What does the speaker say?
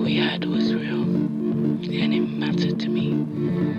we had was real, and it mattered to me.